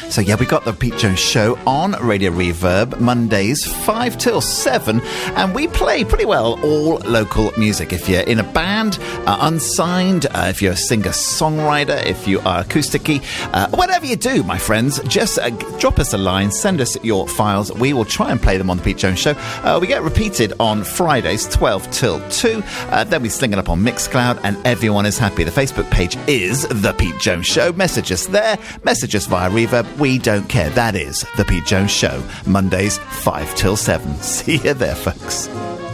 So yeah, we got the Pete Jones Show on Radio Reverb Mondays 5 till 7, and we play pretty well all local music. If you're in a band, unsigned, if you're a singer-songwriter, if you are acoustic-y, whatever you do, my friends, just drop us a line, send us your files. We will try and play them on the Pete Jones Show. We get repeated on Fridays 12 till 2. Then we sling it up on Mixcloud, and everyone is happy. The Facebook page is The Pete Jones Show. Message us there. Message us via Reverb. We don't care. That is The Pete Jones Show. Mondays 5 till 7. See you there, folks.